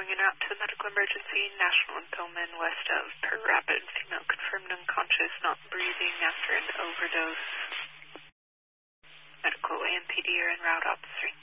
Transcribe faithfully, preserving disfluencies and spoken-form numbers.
calling in out to the medical emergency, National and Thoman, west of Per Rapid, female confirmed unconscious, not breathing after an overdose. Medical A M P D are en route, officer.